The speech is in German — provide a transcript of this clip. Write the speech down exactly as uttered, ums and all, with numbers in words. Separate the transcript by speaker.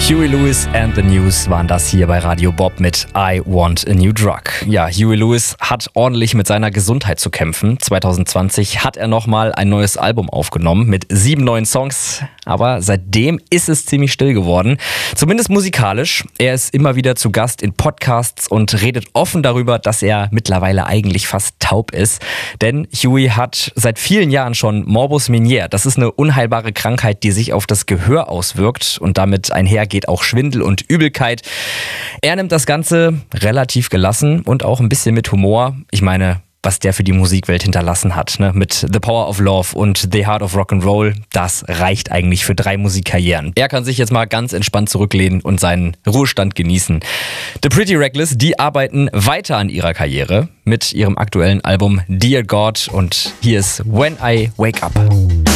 Speaker 1: Huey Lewis and the News waren das hier bei Radio Bob mit I Want a New Drug. Ja, Huey Lewis hat ordentlich mit seiner Gesundheit zu kämpfen. zwanzig zwanzig hat er nochmal ein neues Album aufgenommen mit sieben neuen Songs. Aber seitdem ist es ziemlich still geworden. Zumindest musikalisch. Er ist immer wieder zu Gast in Podcasts und redet offen darüber, dass er mittlerweile eigentlich fast taub ist. Denn Huey hat seit vielen Jahren schon Morbus Meniere. Das ist eine unheilbare Krankheit, die sich auf das Gehör auswirkt und damit einhergeht auch Schwindel und Übelkeit. Er nimmt das Ganze relativ gelassen und auch ein bisschen mit Humor. Ich meine, was der für die Musikwelt hinterlassen hat, ne? Mit The Power of Love und The Heart of Rock'n'Roll, das reicht eigentlich für drei Musikkarrieren. Er kann sich jetzt mal ganz entspannt zurücklehnen und seinen Ruhestand genießen. The Pretty Reckless, die arbeiten weiter an ihrer Karriere mit ihrem aktuellen Album Dear God und hier ist When I Wake Up.